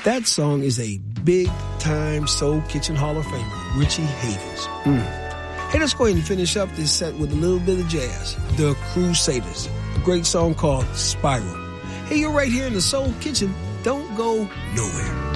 That song is a big-time Soul Kitchen Hall of Famer, Richie Havens. Hey, let's go ahead and finish up this set with a little bit of jazz. The Crusaders, a great song called Spiral. Hey, you're right here in the Soul Kitchen. Don't go nowhere.